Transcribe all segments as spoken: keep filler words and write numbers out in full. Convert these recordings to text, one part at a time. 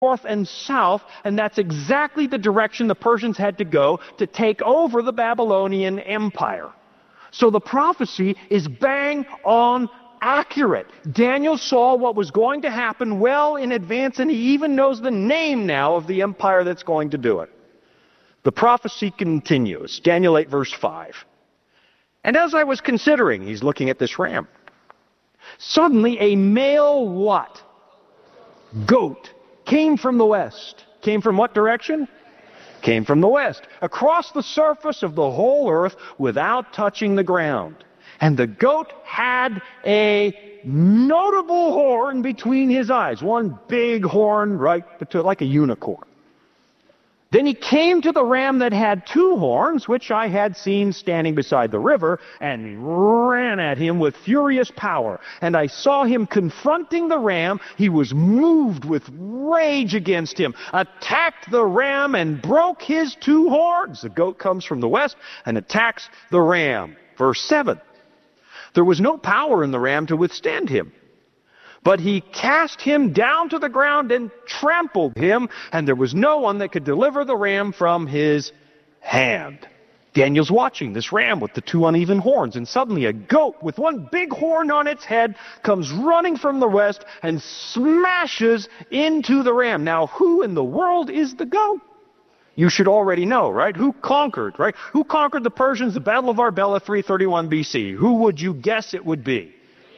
north and south, and that's exactly the direction the Persians had to go to take over the Babylonian Empire. So the prophecy is bang on accurate. Daniel saw what was going to happen well in advance, and he even knows the name now of the empire that's going to do it. The prophecy continues. Daniel eight, verse five. And as I was considering, he's looking at this ram, suddenly a male what? Goat came from the west. Came from what direction? Came from the west, across the surface of the whole earth without touching the ground. And the goat had a notable horn between his eyes. One big horn, right, like a unicorn. Then he came to the ram that had two horns, which I had seen standing beside the river, and ran at him with furious power. And I saw him confronting the ram. He was moved with rage against him, attacked the ram, and broke his two horns. The goat comes from the west and attacks the ram. Verse seven. There was no power in the ram to withstand him, but he cast him down to the ground and trampled him, and there was no one that could deliver the ram from his hand. Daniel's watching this ram with the two uneven horns, and suddenly a goat with one big horn on its head comes running from the west and smashes into the ram. Now, who in the world is the goat? You should already know, right? Who conquered, right? Who conquered the Persians, the Battle of Arbela, three thirty-one B C? Who would you guess it would be?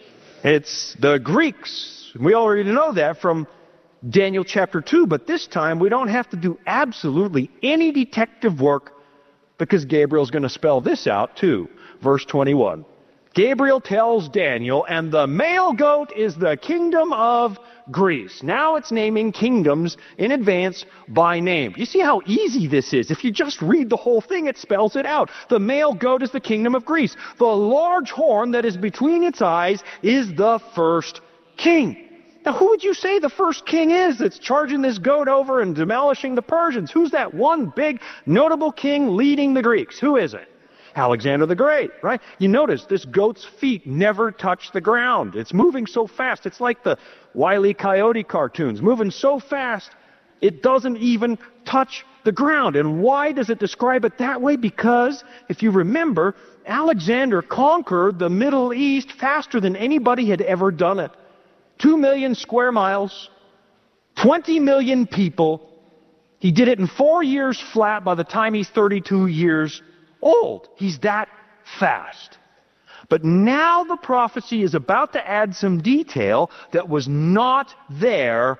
It's the Greeks. We already know that from Daniel chapter two, but this time we don't have to do absolutely any detective work because Gabriel's going to spell this out too. Verse twenty-one. Gabriel tells Daniel, and the male goat is the kingdom of Greece. Now it's naming kingdoms in advance by name. You see how easy this is? If you just read the whole thing, it spells it out. The male goat is the kingdom of Greece. The large horn that is between its eyes is the first king. Now, who would you say the first king is that's charging this goat over and demolishing the Persians? Who's that one big notable king leading the Greeks? Who is it? Alexander the Great, right? You notice this goat's feet never touch the ground. It's moving so fast. It's like the Wile E. Coyote cartoons, moving so fast it doesn't even touch the ground. And why does it describe it that way? Because, if you remember, Alexander conquered the Middle East faster than anybody had ever done it. Two million square miles, twenty million people. He did it in four years flat by the time he's thirty-two years old. He's that fast. But now the prophecy is about to add some detail that was not there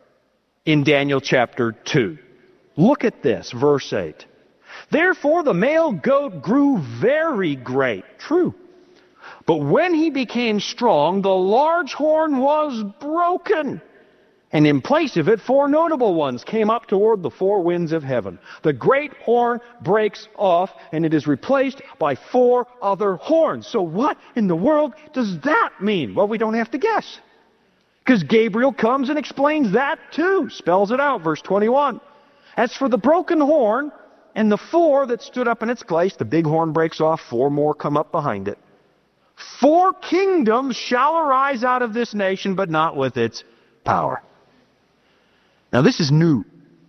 in Daniel chapter two. Look at this, verse eight. Therefore the male goat grew very great. True. But when he became strong, the large horn was broken. And in place of it, four notable ones came up toward the four winds of heaven. The great horn breaks off, and it is replaced by four other horns. So what in the world does that mean? Well, we don't have to guess, because Gabriel comes and explains that too. Spells it out, verse twenty-one. As for the broken horn and the four that stood up in its place, the big horn breaks off, four more come up behind it. Four kingdoms shall arise out of this nation, but not with its power. Now, this is new.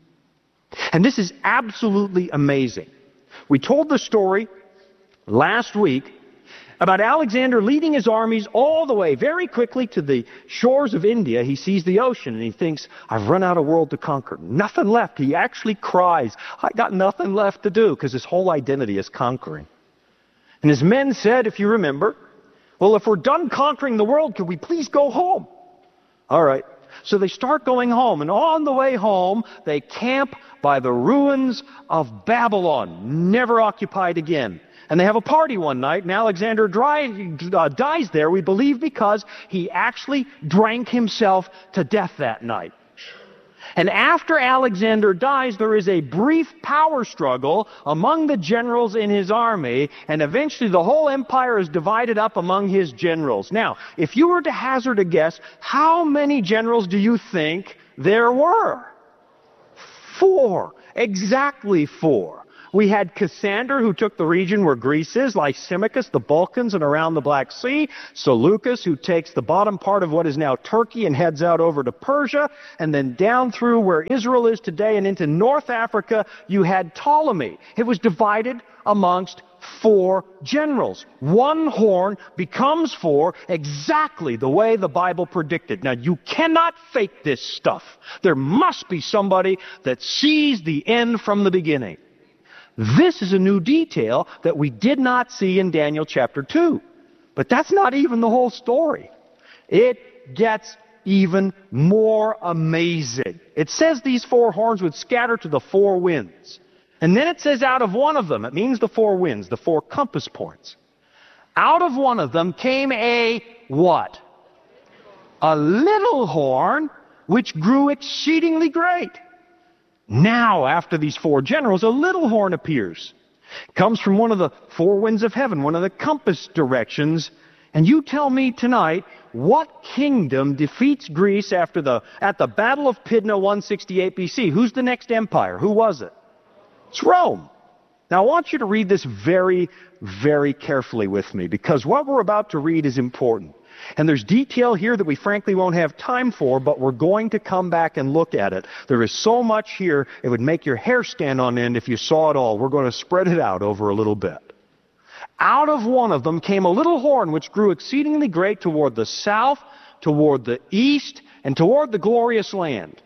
And this is absolutely amazing. We told the story last week about Alexander leading his armies all the way very quickly to the shores of India. He sees the ocean and he thinks, I've run out of world to conquer. Nothing left. He actually cries, I got nothing left to do, because his whole identity is conquering. And his men said, if you remember, well, if we're done conquering the world, could we please go home? All right. So they start going home, and on the way home, they camp by the ruins of Babylon, never occupied again. And they have a party one night, and Alexander dry, uh, dies there, we believe, because he actually drank himself to death that night. And after Alexander dies, there is a brief power struggle among the generals in his army, and eventually the whole empire is divided up among his generals. Now, if you were to hazard a guess, how many generals do you think there were? Four. Exactly four. We had Cassander, who took the region where Greece is, Lysimachus, the Balkans, and around the Black Sea. Seleucus, who takes the bottom part of what is now Turkey and heads out over to Persia. And then down through where Israel is today and into North Africa, you had Ptolemy. It was divided amongst four generals. One horn becomes four, exactly the way the Bible predicted. Now, you cannot fake this stuff. There must be somebody that sees the end from the beginning. This is a new detail that we did not see in Daniel chapter two. But that's not even the whole story. It gets even more amazing. It says these four horns would scatter to the four winds. And then it says out of one of them, it means the four winds, the four compass points. Out of one of them came a what? A little horn, which grew exceedingly great. Now, after these four generals, a little horn appears. It comes from one of the four winds of heaven, one of the compass directions. And you tell me tonight, what kingdom defeats Greece after the, at the Battle of Pydna, one sixty-eight B C? Who's the next empire? Who was it? It's Rome. Now, I want you to read this very, very carefully with me, because what we're about to read is important. And there's detail here that we frankly won't have time for, but we're going to come back and look at it. There is so much here, it would make your hair stand on end if you saw it all. We're going to spread it out over a little bit. Out of one of them came a little horn which grew exceedingly great toward the south, toward the east, and toward the glorious land.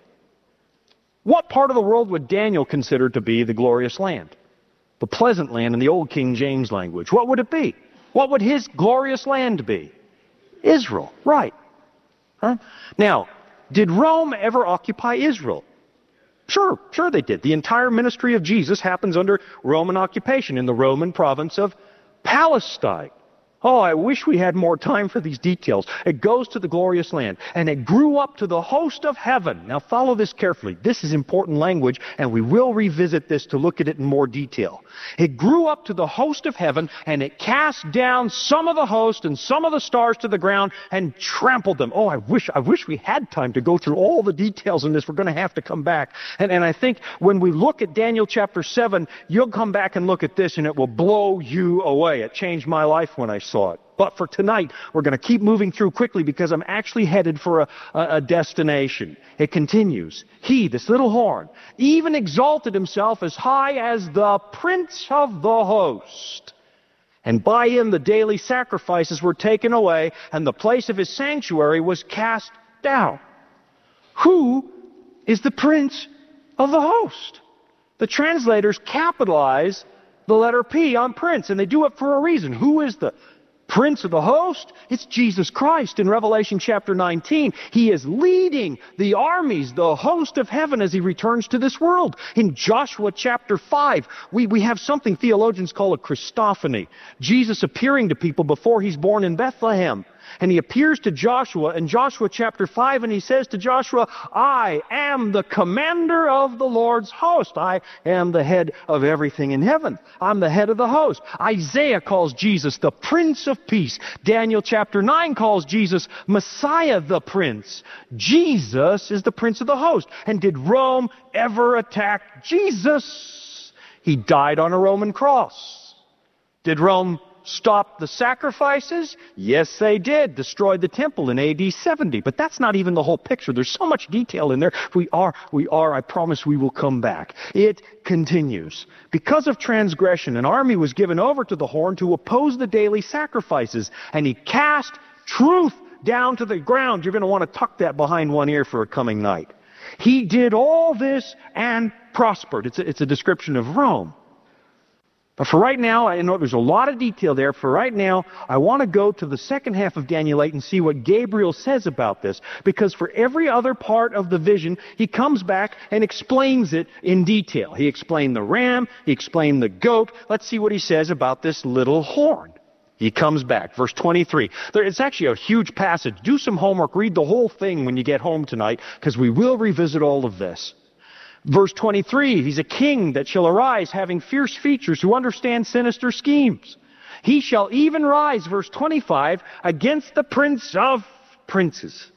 What part of the world would Daniel consider to be the glorious land? The pleasant land in the old King James language. What would it be? What would his glorious land be? Israel, right. Huh? Now, did Rome ever occupy Israel? Sure, sure they did. The entire ministry of Jesus happens under Roman occupation in the Roman province of Palestine. Oh, I wish we had more time for these details. It goes to the glorious land, and it grew up to the host of heaven. Now follow this carefully. This is important language, and we will revisit this to look at it in more detail. It grew up to the host of heaven, and it cast down some of the host and some of the stars to the ground and trampled them. Oh, I wish I wish we had time to go through all the details in this. We're going to have to come back. And, and I think when we look at Daniel chapter seven, you'll come back and look at this, and it will blow you away. It changed my life when I saw it. But for tonight, we're going to keep moving through quickly because I'm actually headed for a, a, a destination. It continues. He, this little horn, even exalted himself as high as the prince of the host. And by him the daily sacrifices were taken away, and the place of his sanctuary was cast down. Who is the prince of the host? The translators capitalize the letter P on prince, and they do it for a reason. Who is the prince of the host? It's Jesus Christ. In Revelation chapter nineteen, he is leading the armies, the host of heaven, as he returns to this world. In Joshua chapter five, we, we have something theologians call a Christophany. Jesus appearing to people before he's born in Bethlehem. And he appears to Joshua in Joshua chapter five, and he says to Joshua, I am the commander of the Lord's host. I am the head of everything in heaven. I'm the head of the host. Isaiah calls Jesus the Prince of Peace. Daniel chapter nine calls Jesus Messiah the Prince. Jesus is the Prince of the host. And did Rome ever attack Jesus? He died on a Roman cross. Did Rome stop the sacrifices? Yes, they did. Destroyed the temple in A D seventy. But that's not even the whole picture. There's so much detail in there. We are, we are, I promise we will come back. It continues. Because of transgression, an army was given over to the horn to oppose the daily sacrifices, and he cast truth down to the ground. You're going to want to tuck that behind one ear for a coming night. He did all this and prospered. It's a, it's a description of Rome. But for right now, I know there's a lot of detail there. For right now, I want to go to the second half of Daniel eight and see what Gabriel says about this. Because for every other part of the vision, he comes back and explains it in detail. He explained the ram. He explained the goat. Let's see what he says about this little horn. He comes back. Verse twenty-three. There, it's actually a huge passage. Do some homework. Read the whole thing when you get home tonight, because we will revisit all of this. Verse twenty-three, he's a king that shall arise, having fierce features, who understand sinister schemes. He shall even rise, verse twenty-five, against the prince of princes.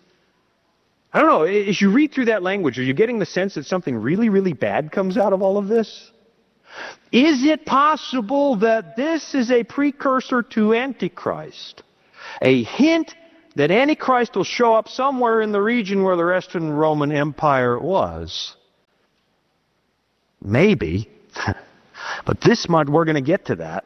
I don't know, as you read through that language, are you getting the sense that something really, really bad comes out of all of this? Is it possible that this is a precursor to Antichrist? A hint that Antichrist will show up somewhere in the region where the Western Roman Empire was? Maybe. But this much, we're going to get to that.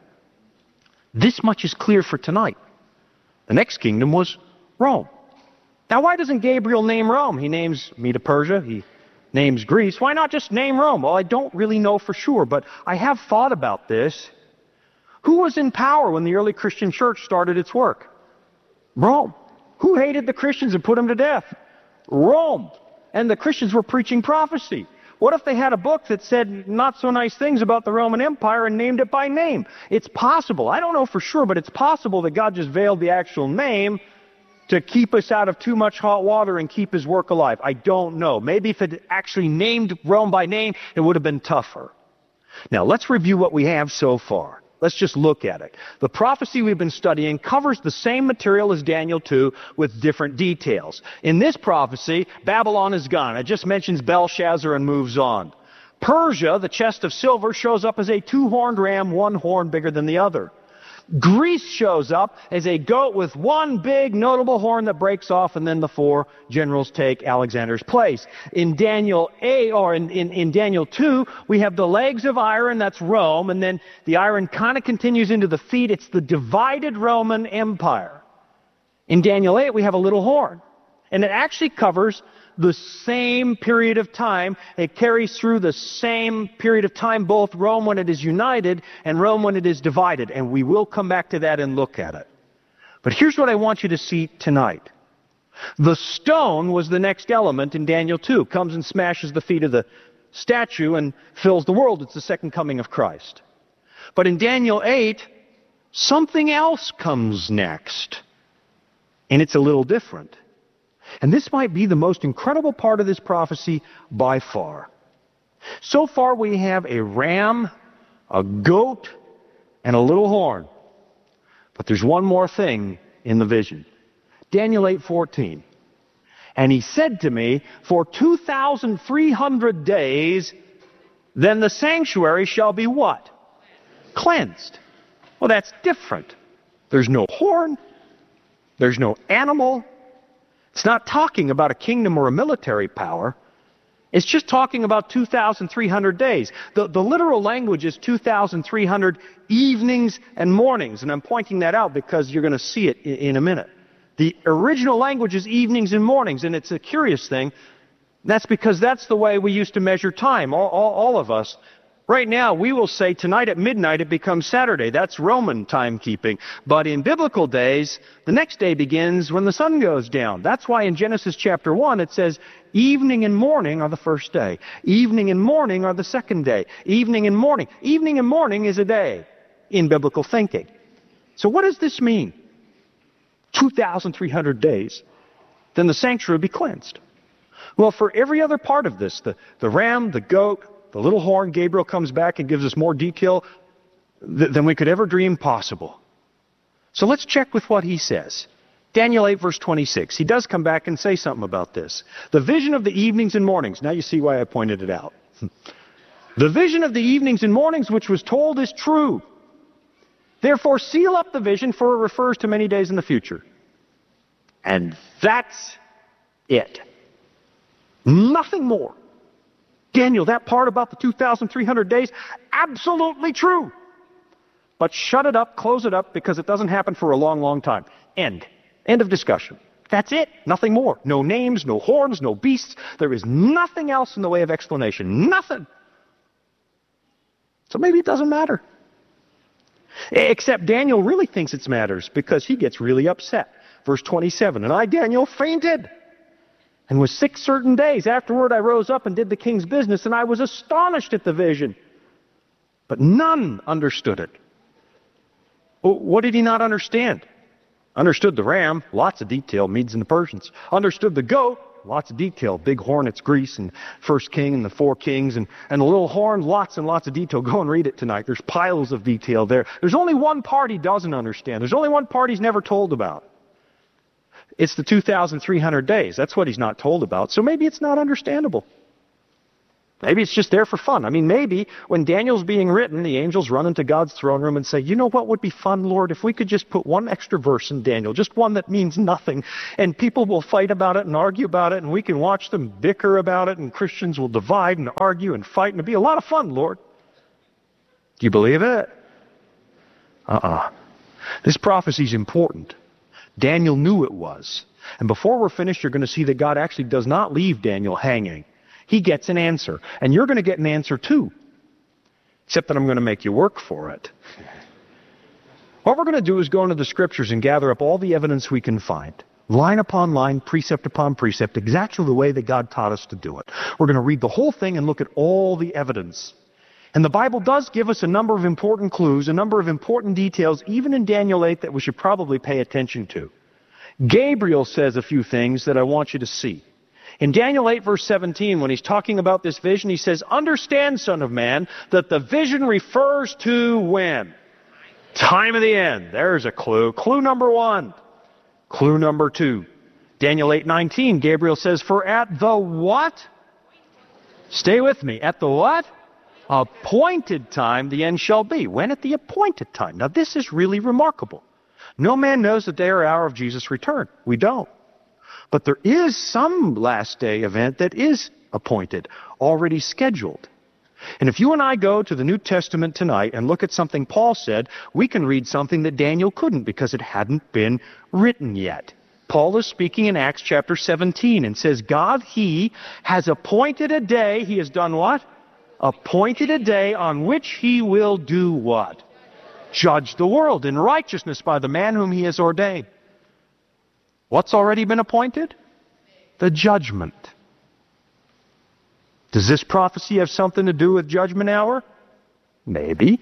This much is clear for tonight. The next kingdom was Rome. Now, why doesn't Gabriel name Rome? He names Medo-Persia. He names Greece. Why not just name Rome? Well, I don't really know for sure, but I have thought about this. Who was in power when the early Christian church started its work? Rome. Who hated the Christians and put them to death? Rome. And the Christians were preaching prophecy. What if they had a book that said not so nice things about the Roman Empire and named it by name? It's possible. I don't know for sure, but it's possible that God just veiled the actual name to keep us out of too much hot water and keep his work alive. I don't know. Maybe if it actually named Rome by name, it would have been tougher. Now, let's review what we have so far. Let's just look at it. The prophecy we've been studying covers the same material as Daniel two with different details. In this prophecy, Babylon is gone. It just mentions Belshazzar and moves on. Persia, the chest of silver, shows up as a two-horned ram, one horn bigger than the other. Greece shows up as a goat with one big notable horn that breaks off, and then the four generals take Alexander's place. In Daniel eight, or in, in, in Daniel two, we have the legs of iron, that's Rome, and then the iron kind of continues into the feet. It's the divided Roman Empire. In Daniel eight, we have a little horn, and it actually covers the same period of time. It carries through the same period of time, both Rome when it is united and Rome when it is divided. And we will come back to that and look at it. But here's what I want you to see tonight. The stone was the next element in Daniel two. Comes and smashes the feet of the statue and fills the world. It's the second coming of Christ. But in Daniel eight, something else comes next. And it's a little different. And this might be the most incredible part of this prophecy by far. So far we have a ram, a goat, and a little horn. But there's one more thing in the vision. Daniel eight fourteen. And he said to me, for two thousand three hundred days, then the sanctuary shall be what? Cleansed. Well, that's different. There's no horn. There's no animal. It's not talking about a kingdom or a military power. It's just talking about two thousand three hundred days. The, the literal language is two thousand three hundred evenings and mornings. And I'm pointing that out because you're going to see it in, in a minute. The original language is evenings and mornings, and it's a curious thing. That's because that's the way we used to measure time, all, all, all of us. Right now, we will say tonight at midnight it becomes Saturday. That's Roman timekeeping. But in biblical days, the next day begins when the sun goes down. That's why in Genesis chapter one it says, evening and morning are the first day. Evening and morning are the second day. Evening and morning. Evening and morning is a day in biblical thinking. So what does this mean? two thousand three hundred days. Then the sanctuary will be cleansed. Well, for every other part of this, the, the ram, the goat, the little horn, Gabriel comes back and gives us more detail th- than we could ever dream possible. So let's check with what he says. Daniel eight verse twenty-six. He does come back and say something about this. The vision of the evenings and mornings. Now you see why I pointed it out. The vision of the evenings and mornings which was told is true. Therefore seal up the vision, for it refers to many days in the future. And that's it. Nothing more. Daniel, that part about the two thousand three hundred days, absolutely true. But shut it up, close it up, because it doesn't happen for a long, long time. End. End of discussion. That's it. Nothing more. No names, no horns, no beasts. There is nothing else in the way of explanation. Nothing. So maybe it doesn't matter. Except Daniel really thinks it matters, because he gets really upset. Verse twenty-seven, and I, Daniel, fainted. And was sick certain days. Afterward I rose up and did the king's business, and I was astonished at the vision. But none understood it. What did he not understand? Understood the ram, lots of detail, Medes and the Persians. Understood the goat, lots of detail, big horn, it's Greece, and first king and the four kings. And, and the little horn, lots and lots of detail. Go and read it tonight. There's piles of detail there. There's only one part he doesn't understand. There's only one part he's never told about. It's the two thousand three hundred days. That's what he's not told about. So maybe it's not understandable. Maybe it's just there for fun. I mean, maybe when Daniel's being written, the angels run into God's throne room and say, you know what would be fun, Lord, if we could just put one extra verse in Daniel, just one that means nothing, and people will fight about it and argue about it, and we can watch them bicker about it, and Christians will divide and argue and fight, and it'll be a lot of fun, Lord. Do you believe it? Uh-uh. This prophecy is important. Daniel knew it was. And before we're finished, you're going to see that God actually does not leave Daniel hanging. He gets an answer. And you're going to get an answer too. Except that I'm going to make you work for it. What we're going to do is go into the Scriptures and gather up all the evidence we can find. Line upon line, precept upon precept, exactly the way that God taught us to do it. We're going to read the whole thing and look at all the evidence. And the Bible does give us a number of important clues, a number of important details, even in Daniel eight, that we should probably pay attention to. Gabriel says a few things that I want you to see. In Daniel eight, verse seventeen, when he's talking about this vision, he says, understand, son of man, that the vision refers to when? Time of the end. There's a clue. Clue number one. Clue number two. Daniel eight nineteen, Gabriel says, for at the what? Stay with me. At the what? Appointed time the end shall be. When? At the appointed time. Now this is really remarkable. No man knows the day or hour of Jesus' return. We don't. But there is some last day event that is appointed, already scheduled. And if you and I go to the New Testament tonight and look at something Paul said, we can read something that Daniel couldn't because it hadn't been written yet. Paul is speaking in Acts chapter seventeen and says, God, He has appointed a day. He has done what? Appointed a day on which He will do what? Judge the world in righteousness by the man whom He has ordained. What's already been appointed? The judgment. Does this prophecy have something to do with judgment hour? Maybe.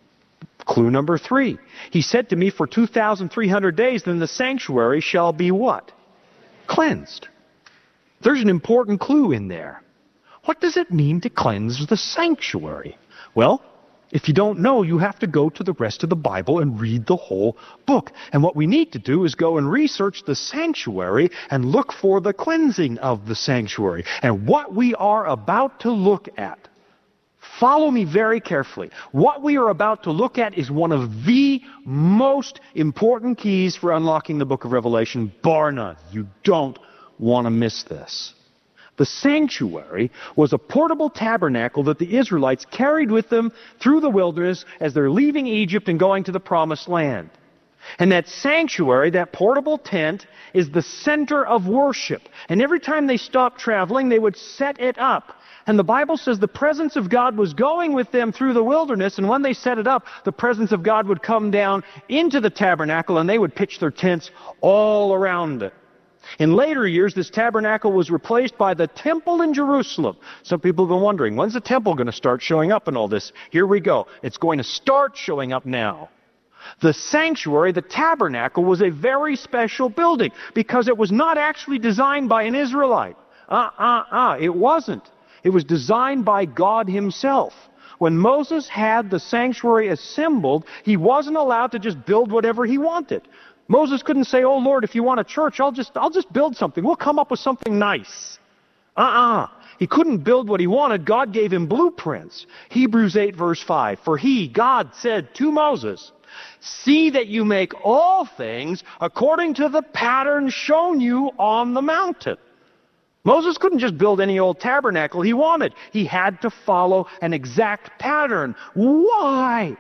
Clue number three. He said to me, for two thousand three hundred days, then the sanctuary shall be what? Cleansed. There's an important clue in there. What does it mean to cleanse the sanctuary? Well, if you don't know, you have to go to the rest of the Bible and read the whole book. And what we need to do is go and research the sanctuary and look for the cleansing of the sanctuary. And what we are about to look at, follow me very carefully. What we are about to look at is one of the most important keys for unlocking the book of Revelation, bar none. You don't want to miss this. The sanctuary was a portable tabernacle that the Israelites carried with them through the wilderness as they're leaving Egypt and going to the promised land. And that sanctuary, that portable tent, is the center of worship. And every time they stopped traveling, they would set it up. And the Bible says the presence of God was going with them through the wilderness, and when they set it up, the presence of God would come down into the tabernacle, and they would pitch their tents all around it. In later years, this tabernacle was replaced by the temple in Jerusalem. Some people have been wondering, when's the temple going to start showing up in all this? Here we go. It's going to start showing up now. The sanctuary, the tabernacle, was a very special building because it was not actually designed by an Israelite. Uh-uh-uh, it wasn't. It was designed by God Himself. When Moses had the sanctuary assembled, he wasn't allowed to just build whatever he wanted. Moses couldn't say, oh, Lord, if you want a church, I'll just, I'll just build something. We'll come up with something nice. Uh-uh. He couldn't build what he wanted. God gave him blueprints. Hebrews eight, verse five. For He, God, said to Moses, see that you make all things according to the pattern shown you on the mountain. Moses couldn't just build any old tabernacle he wanted. He had to follow an exact pattern. Why?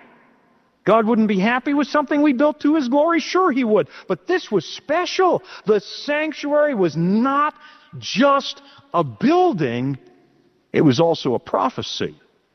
God wouldn't be happy with something we built to His glory? Sure He would. But this was special. The sanctuary was not just a building. It was also a prophecy.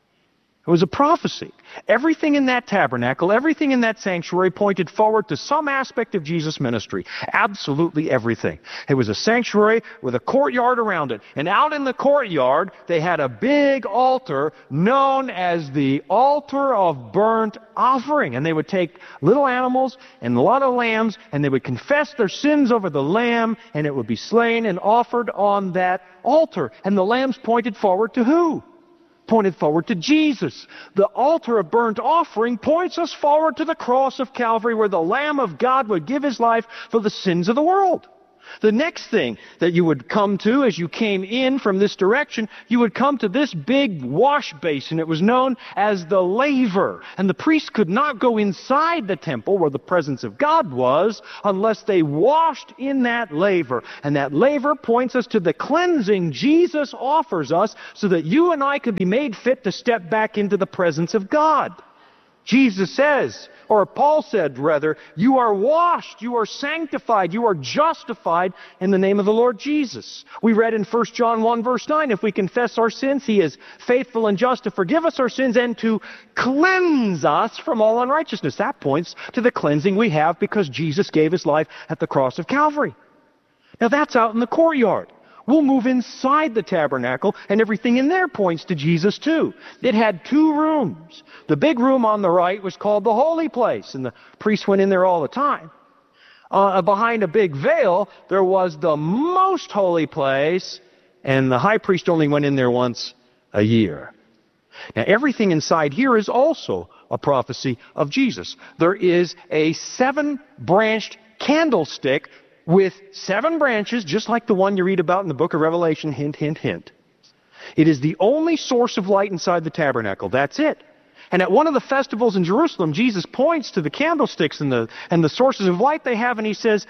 It was a prophecy. Everything in that tabernacle, everything in that sanctuary pointed forward to some aspect of Jesus' ministry. Absolutely everything. It was a sanctuary with a courtyard around it. And out in the courtyard, they had a big altar known as the altar of burnt offering. And they would take little animals and a lot of lambs, and they would confess their sins over the lamb, and it would be slain and offered on that altar. And the lambs pointed forward to who? Pointed forward to Jesus. The altar of burnt offering points us forward to the cross of Calvary, where the Lamb of God would give His life for the sins of the world. The next thing that you would come to as you came in from this direction, you would come to this big wash basin. It was known as the laver. And the priests could not go inside the temple where the presence of God was unless they washed in that laver. And that laver points us to the cleansing Jesus offers us so that you and I could be made fit to step back into the presence of God. Jesus says, or Paul said rather, you are washed, you are sanctified, you are justified in the name of the Lord Jesus. We read in First John one verse nine, if we confess our sins, He is faithful and just to forgive us our sins and to cleanse us from all unrighteousness. That points to the cleansing we have because Jesus gave His life at the cross of Calvary. Now that's out in the courtyard. We'll move inside the tabernacle, and everything in there points to Jesus too. It had two rooms. The big room on the right was called the holy place, and the priests went in there all the time. Uh, behind a big veil, there was the most holy place, and the high priest only went in there once a year. Now, everything inside here is also a prophecy of Jesus. There is a seven-branched candlestick with seven branches, just like the one you read about in the book of Revelation, hint, hint, hint. It is the only source of light inside the tabernacle. That's it. And at one of the festivals in Jerusalem, Jesus points to the candlesticks and the, and the sources of light they have, and He says,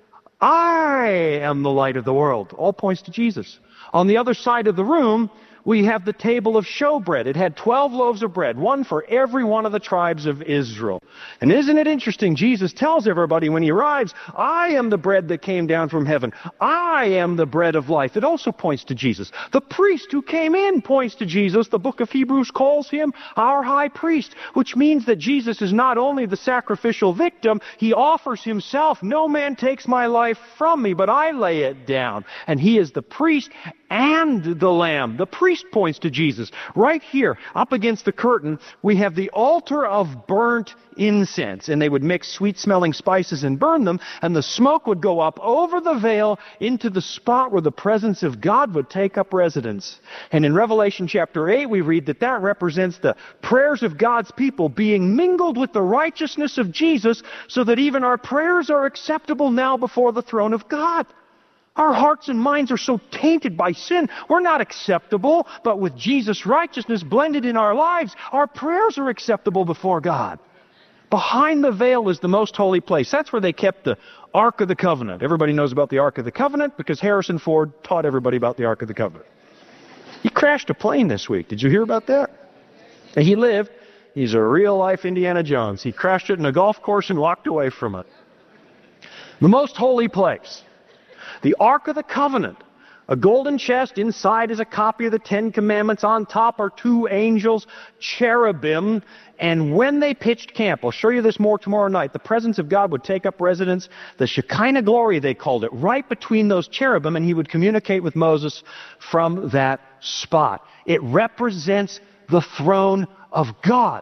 I am the light of the world. All points to Jesus. On the other side of the room, we have the table of showbread. It had twelve loaves of bread, one for every one of the tribes of Israel. And isn't it interesting? Jesus tells everybody when He arrives, I am the bread that came down from heaven. I am the bread of life. It also points to Jesus. The priest who came in points to Jesus. The book of Hebrews calls Him our high priest, which means that Jesus is not only the sacrificial victim, He offers Himself. No man takes my life from me, but I lay it down. And He is the priest and the Lamb. The priest points to Jesus. Right here, up against the curtain, we have the altar of burnt incense, and they would mix sweet-smelling spices and burn them, and the smoke would go up over the veil into the spot where the presence of God would take up residence. And in Revelation chapter eight, we read that that represents the prayers of God's people being mingled with the righteousness of Jesus, so that even our prayers are acceptable now before the throne of God. Our hearts and minds are so tainted by sin, we're not acceptable, but with Jesus' righteousness blended in our lives, our prayers are acceptable before God. Behind the veil is the most holy place. That's where they kept the Ark of the Covenant. Everybody knows about the Ark of the Covenant because Harrison Ford taught everybody about the Ark of the Covenant. He crashed a plane this week. Did you hear about that? And he lived. He's a real-life Indiana Jones. He crashed it in a golf course and walked away from it. The most holy place. The Ark of the Covenant, a golden chest. Inside is a copy of the Ten Commandments. On top are two angels, cherubim. And when they pitched camp, I'll show you this more tomorrow night, the presence of God would take up residence, the Shekinah glory, they called it, right between those cherubim, and He would communicate with Moses from that spot. It represents the throne of God.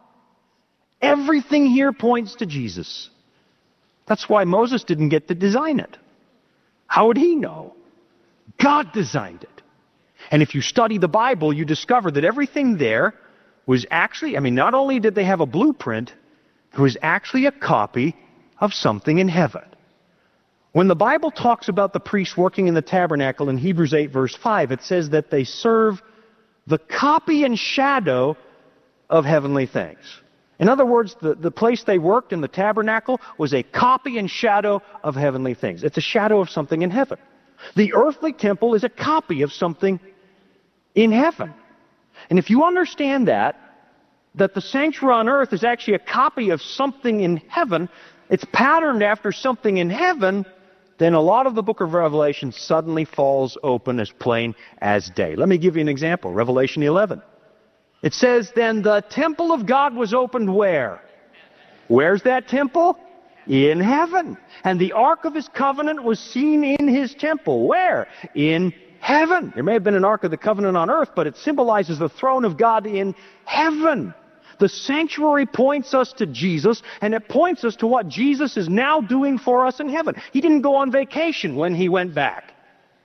Everything here points to Jesus. That's why Moses didn't get to design it. How would he know? God designed it. And if you study the Bible, you discover that everything there was actually, I mean, not only did they have a blueprint, it was actually a copy of something in heaven. When the Bible talks about the priests working in the tabernacle in Hebrews eight verse five, it says that they serve the copy and shadow of heavenly things. In other words, the, the place they worked in the tabernacle was a copy and shadow of heavenly things. It's a shadow of something in heaven. The earthly temple is a copy of something in heaven. And if you understand that, that the sanctuary on earth is actually a copy of something in heaven, it's patterned after something in heaven, then a lot of the book of Revelation suddenly falls open as plain as day. Let me give you an example. Revelation eleven. It says, then the temple of God was opened where? Where's that temple? In heaven. And the ark of His covenant was seen in His temple. Where? In heaven. There may have been an ark of the covenant on earth, but it symbolizes the throne of God in heaven. The sanctuary points us to Jesus, and it points us to what Jesus is now doing for us in heaven. He didn't go on vacation when He went back.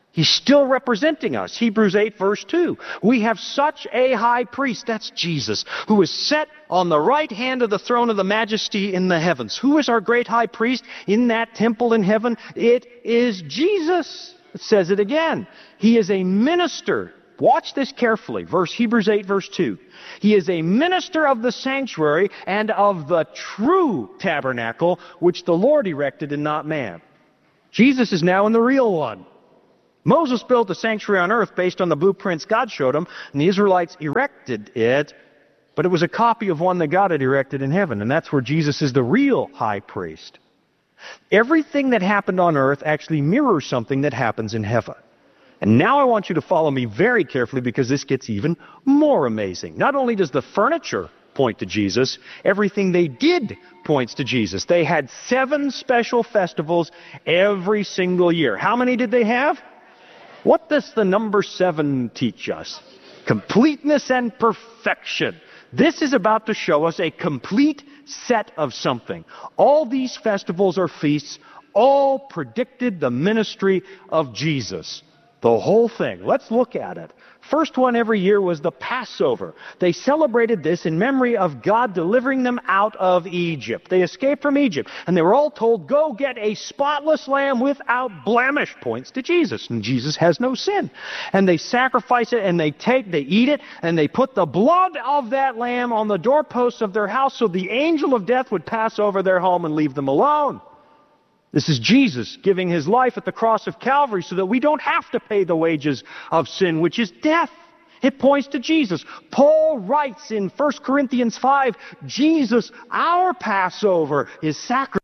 He's still representing us. Hebrews eight verse two. We have such a high priest, that's Jesus, who is set on the right hand of the throne of the majesty in the heavens. Who is our great high priest in that temple in heaven? It is Jesus. It says it again. He is a minister. Watch this carefully. Verse Hebrews eight verse two. He is a minister of the sanctuary and of the true tabernacle which the Lord erected and not man. Jesus is now in the real one. Moses built the sanctuary on earth based on the blueprints God showed him, and the Israelites erected it, but it was a copy of one that God had erected in heaven, and that's where Jesus is the real high priest. Everything that happened on earth actually mirrors something that happens in heaven. And now I want you to follow me very carefully because this gets even more amazing. Not only does the furniture point to Jesus, everything they did points to Jesus. They had seven special festivals every single year. How many did they have? What does the number seven teach us? Completeness and perfection. This is about to show us a complete set of something. All these festivals or feasts all predicted the ministry of Jesus. The whole thing. Let's look at it. First one every year was the Passover. They celebrated this in memory of God delivering them out of Egypt. They escaped from Egypt, and they were all told, go get a spotless lamb without blemish. Points to Jesus, and Jesus has no sin. And they sacrifice it, and they take, they eat it, and they put the blood of that lamb on the doorposts of their house so the angel of death would pass over their home and leave them alone. This is Jesus giving his life at the cross of Calvary so that we don't have to pay the wages of sin, which is death. It points to Jesus. Paul writes in First Corinthians five, Jesus, our Passover, is sacrificed.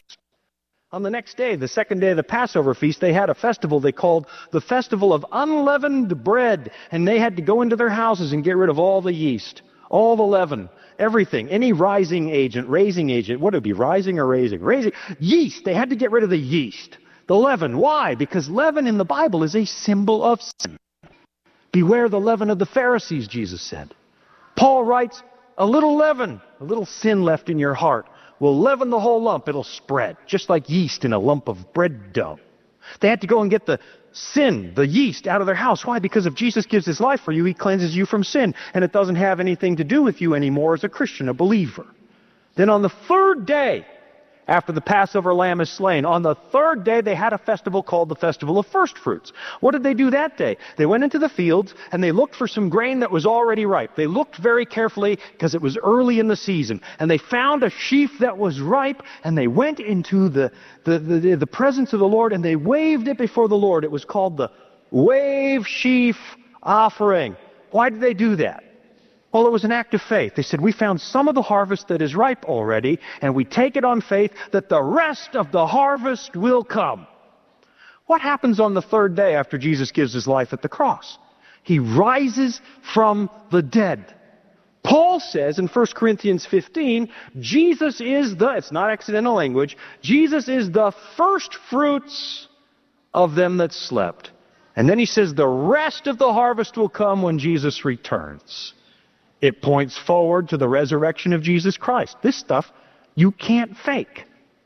On the next day, the second day of the Passover feast, they had a festival they called the Festival of Unleavened Bread. And they had to go into their houses and get rid of all the yeast, all the leaven. Everything, any rising agent, raising agent, what would it be, rising or raising? Raising, yeast, they had to get rid of the yeast, the leaven. Why? Because leaven in the Bible is a symbol of sin. Beware the leaven of the Pharisees, Jesus said. Paul writes, a little leaven, a little sin left in your heart will leaven the whole lump, it'll spread, just like yeast in a lump of bread dough. They had to go and get the sin, the yeast, out of their house. Why? Because if Jesus gives his life for you, he cleanses you from sin. And it doesn't have anything to do with you anymore as a Christian, a believer. Then on the third day, after the Passover lamb is slain, on the third day they had a festival called the Festival of First Fruits. What did they do that day? They went into the fields and they looked for some grain that was already ripe. They looked very carefully because it was early in the season. And they found a sheaf that was ripe, and they went into the, the, the, the presence of the Lord and they waved it before the Lord. It was called the wave sheaf offering. Why did they do that? Well, it was an act of faith. They said, we found some of the harvest that is ripe already, and we take it on faith that the rest of the harvest will come. What happens on the third day after Jesus gives his life at the cross? He rises from the dead. Paul says in First Corinthians fifteen, Jesus is the, it's not accidental language, Jesus is the first fruits of them that slept. And then he says the rest of the harvest will come when Jesus returns. It points forward to the resurrection of Jesus Christ. This stuff you can't fake.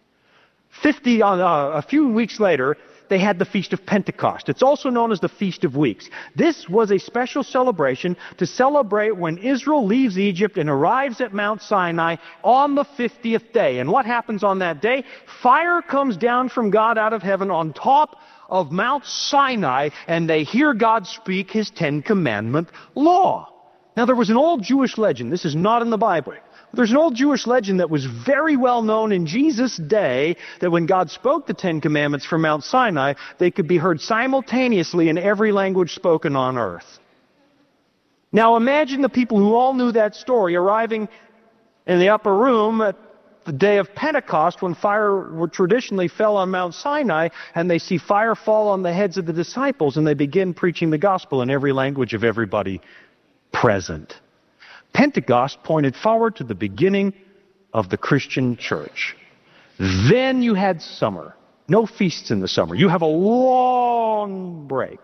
Fifty, uh, a few weeks later, they had the Feast of Pentecost. It's also known as the Feast of Weeks. This was a special celebration to celebrate when Israel leaves Egypt and arrives at Mount Sinai on the fiftieth day. And what happens on that day? Fire comes down from God out of heaven on top of Mount Sinai, and they hear God speak his Ten Commandment law. Now, there was an old Jewish legend. This is not in the Bible. There's an old Jewish legend that was very well known in Jesus' day, that when God spoke the Ten Commandments from Mount Sinai, they could be heard simultaneously in every language spoken on earth. Now, imagine the people who all knew that story arriving in the upper room at the day of Pentecost, when fire traditionally fell on Mount Sinai, and they see fire fall on the heads of the disciples, and they begin preaching the gospel in every language of everybody present. Pentecost pointed forward to the beginning of the Christian church. Then you had summer. No feasts in the summer. You have a long break.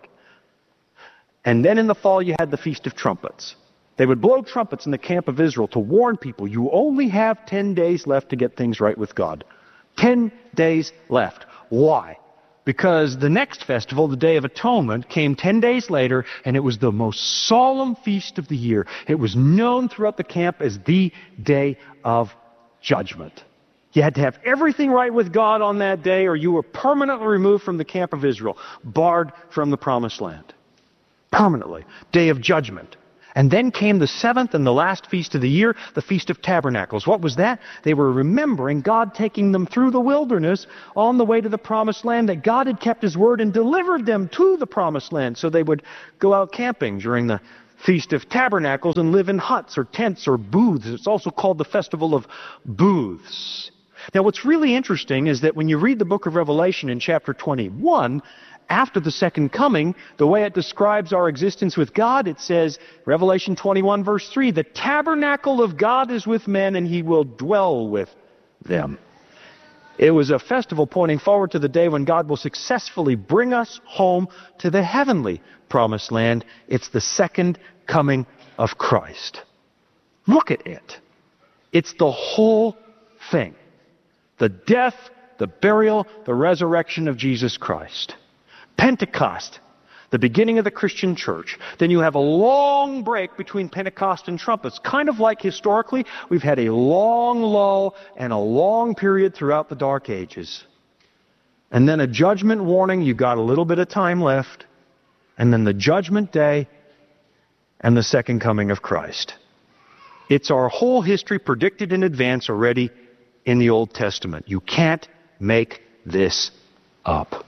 And then in the fall you had the Feast of Trumpets. They would blow trumpets in the camp of Israel to warn people, you only have ten days left to get things right with God. Ten days left. Why? Because the next festival, the Day of Atonement, came ten days later, and it was the most solemn feast of the year. It was known throughout the camp as the Day of Judgment. You had to have everything right with God on that day, or you were permanently removed from the camp of Israel, barred from the Promised Land. Permanently. Day of Judgment. And then came the seventh and the last feast of the year, the Feast of Tabernacles. What was that? They were remembering God taking them through the wilderness on the way to the Promised Land, that God had kept His word and delivered them to the Promised Land. So they would go out camping during the Feast of Tabernacles and live in huts or tents or booths. It's also called the Festival of Booths. Now, what's really interesting is that when you read the book of Revelation in chapter twenty-one, after the second coming, the way it describes our existence with God, it says, Revelation twenty-one verse three, the tabernacle of God is with men and He will dwell with them. It was a festival pointing forward to the day when God will successfully bring us home to the heavenly Promised Land. It's the second coming of Christ. Look at it. It's the whole thing. The death, the burial, the resurrection of Jesus Christ. Pentecost, the beginning of the Christian church. Then you have a long break between Pentecost and trumpets. Kind of like historically, we've had a long lull and a long period throughout the Dark Ages. And then a judgment warning, you got a little bit of time left. And then the judgment day and the second coming of Christ. It's our whole history predicted in advance already in the Old Testament. You can't make this up.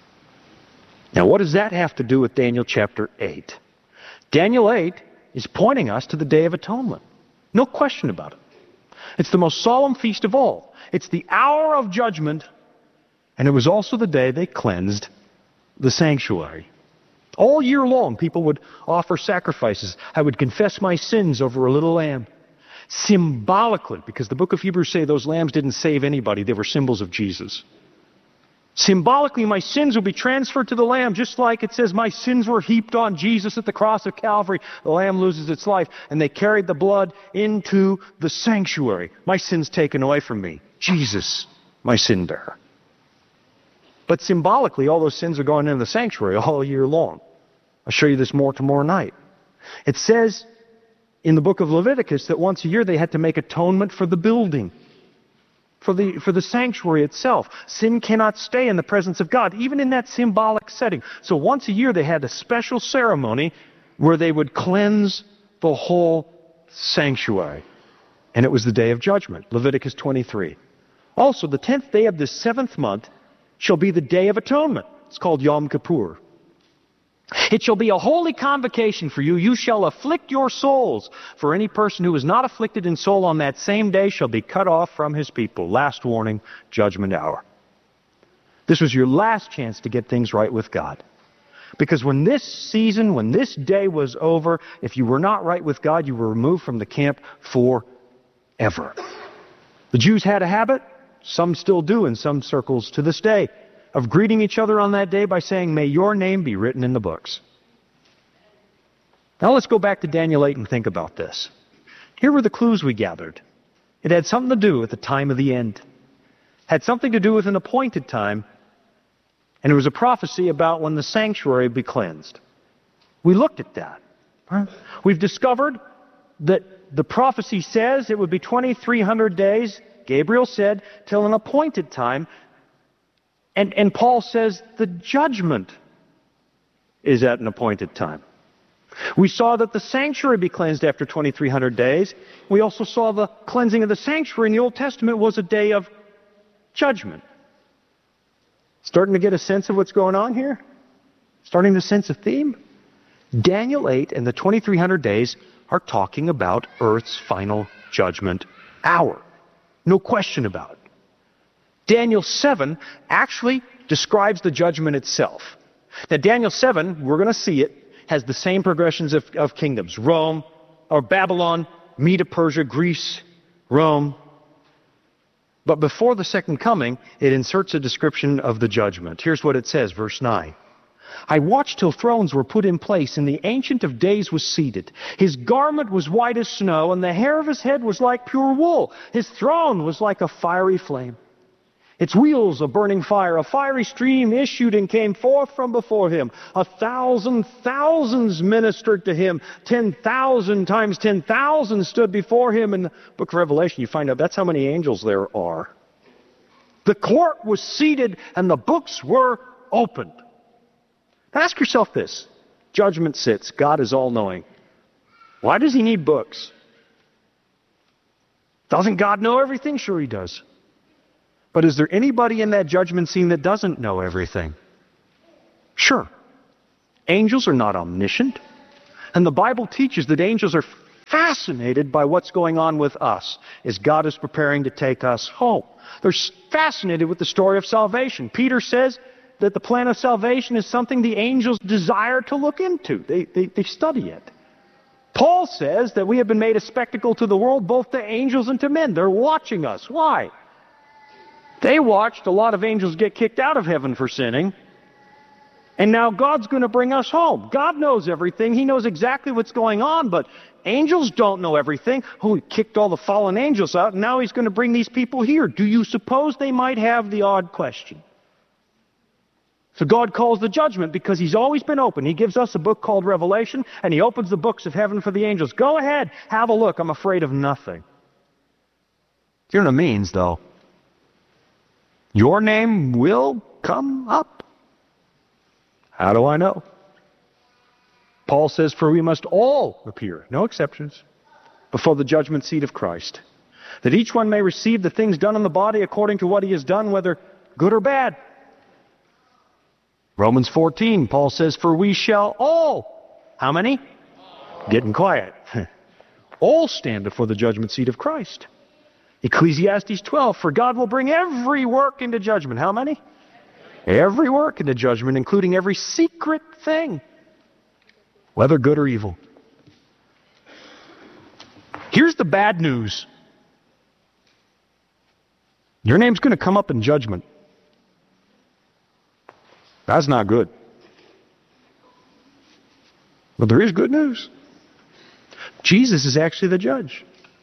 Now, what does that have to do with Daniel chapter eight? Daniel eight is pointing us to the Day of Atonement. No question about it. It's the most solemn feast of all. It's the hour of judgment, and it was also the day they cleansed the sanctuary. All year long, people would offer sacrifices. I would confess my sins over a little lamb. Symbolically, because the book of Hebrews say those lambs didn't save anybody, they were symbols of Jesus. Symbolically, my sins will be transferred to the lamb, just like it says my sins were heaped on Jesus at the cross of Calvary. The lamb loses its life, and they carried the blood into the sanctuary. My sins taken away from me. Jesus, my sin bearer. But symbolically, all those sins are going into the sanctuary all year long. I'll show you this more tomorrow night. It says in the book of Leviticus that once a year they had to make atonement for the building, for the, for the sanctuary itself. Sin cannot stay in the presence of God, even in that symbolic setting. So once a year they had a special ceremony where they would cleanse the whole sanctuary. And it was the Day of Judgment, Leviticus twenty-three. Also, the tenth day of the seventh month shall be the Day of Atonement. It's called Yom Kippur. It shall be a holy convocation for you. You shall afflict your souls. For any person who is not afflicted in soul on that same day shall be cut off from his people. Last warning, judgment hour. This was your last chance to get things right with God. Because when this season, when this day was over, if you were not right with God, you were removed from the camp forever. The Jews had a habit, some still do in some circles to this day, of greeting each other on that day by saying, may your name be written in the books. Now let's go back to Daniel eight and think about this. Here were the clues we gathered. It had something to do with the time of the end. It had something to do with an appointed time. And it was a prophecy about when the sanctuary would be cleansed. We looked at that. Right? We've discovered that the prophecy says it would be twenty-three hundred days, Gabriel said, till an appointed time. And, and Paul says the judgment is at an appointed time. We saw that the sanctuary be cleansed after twenty-three hundred days. We also saw the cleansing of the sanctuary in the Old Testament was a day of judgment. Starting to get a sense of what's going on here? Starting to sense a theme? Daniel eight and the twenty-three hundred days are talking about Earth's final judgment hour. No question about it. Daniel seven actually describes the judgment itself. Now, Daniel seven, we're going to see it, has the same progressions of, of kingdoms. Rome, or Babylon, Medo-Persia, Greece, Rome. But before the second coming, it inserts a description of the judgment. Here's what it says, verse nine. I watched till thrones were put in place, and the Ancient of Days was seated. His garment was white as snow, and the hair of his head was like pure wool. His throne was like a fiery flame. Its wheels of burning fire, a fiery stream issued and came forth from before him. A thousand thousands ministered to him. Ten thousand times ten thousand stood before him. In the book of Revelation, you find out that's how many angels there are. The court was seated and the books were opened. Now ask yourself this. Judgment sits. God is all-knowing. Why does he need books? Doesn't God know everything? Sure he does. But is there anybody in that judgment scene that doesn't know everything? Sure. Angels are not omniscient. And the Bible teaches that angels are fascinated by what's going on with us as God is preparing to take us home. They're fascinated with the story of salvation. Peter says that the plan of salvation is something the angels desire to look into. They, they, they study it. Paul says that we have been made a spectacle to the world, both to angels and to men. They're watching us. Why? They watched a lot of angels get kicked out of heaven for sinning. And now God's going to bring us home. God knows everything. He knows exactly what's going on, but angels don't know everything. Oh, he kicked all the fallen angels out, and now he's going to bring these people here. Do you suppose they might have the odd question? So God calls the judgment because he's always been open. He gives us a book called Revelation, and he opens the books of heaven for the angels. Go ahead, have a look. I'm afraid of nothing. You know what it means, though? Your name will come up. How do I know? Paul says, for we must all appear, no exceptions, before the judgment seat of Christ, that each one may receive the things done in the body according to what he has done, whether good or bad. Romans fourteen, Paul says, for we shall all, how many? All. Getting quiet. All stand before the judgment seat of Christ. Ecclesiastes twelve, for God will bring every work into judgment. How many? Every work into judgment, including every secret thing, whether good or evil. Here's the bad news. Your name's going to come up in judgment. That's not good. But there is good news. Jesus is actually the judge.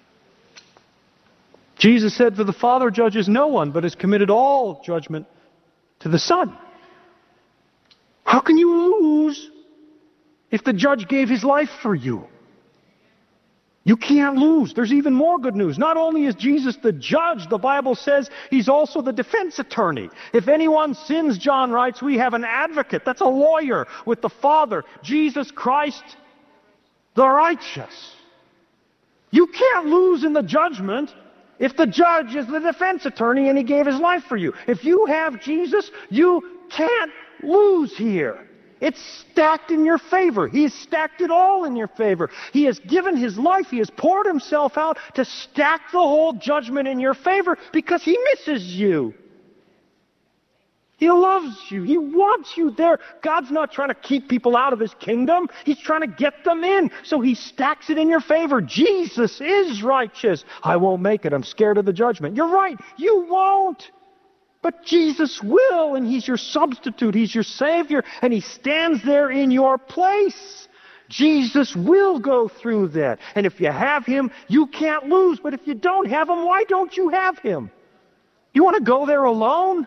Jesus said, for the Father judges no one, but has committed all judgment to the Son. How can you lose if the judge gave his life for you? You can't lose. There's even more good news. Not only is Jesus the judge, the Bible says he's also the defense attorney. If anyone sins, John writes, we have an advocate. That's a lawyer with the Father, Jesus Christ, the righteous. You can't lose in the judgment if the judge is the defense attorney and he gave his life for you. If you have Jesus, you can't lose here. It's stacked in your favor. He has stacked it all in your favor. He has given his life. He has poured himself out to stack the whole judgment in your favor because he misses you. He loves you. He wants you there. God's not trying to keep people out of his kingdom. He's trying to get them in. So he stacks it in your favor. Jesus is righteous. I won't make it. I'm scared of the judgment. You're right. You won't. But Jesus will, and he's your substitute. He's your Savior, and he stands there in your place. Jesus will go through that. And if you have him, you can't lose. But if you don't have him, why don't you have him? You want to go there alone?